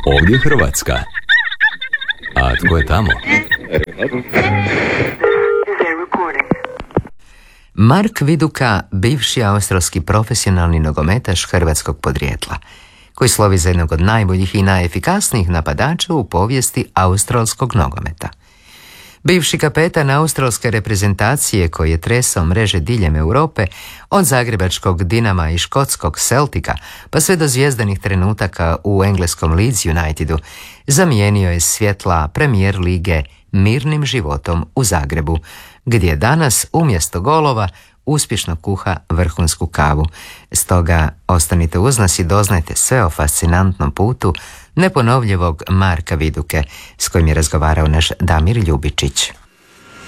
Ovdje je Hrvatska. A tko je tamo? Mark Viduka, bivši australski profesionalni nogometaš hrvatskog podrijetla, koji slovi za jednog od najboljih i najefikasnijih napadača u povijesti australskog nogometa. Bivši kapetan australske reprezentacije koji je tresao mreže diljem Europe, od zagrebačkog Dinama i škotskog Celtica pa sve do zvjezdanih trenutaka u engleskom Leeds Unitedu, zamijenio je svjetla Premier lige mirnim životom u Zagrebu, gdje danas umjesto golova uspješno kuha vrhunsku kavu. Stoga ostanite uz nas i doznajte sve o fascinantnom putu neponovljivog Marka Viduke, s kojim je razgovarao naš Damir Ljubičić.